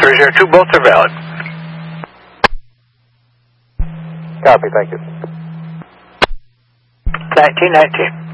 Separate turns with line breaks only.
302, both are valid.
Copy, thank you.
1919.